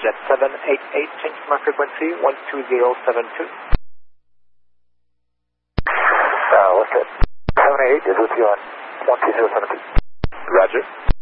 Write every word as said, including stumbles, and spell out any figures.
Jet seven eight eight, change my frequency, one two zero seven two. Uh, what's that? seven eight is with you on one two zero seven two. Roger.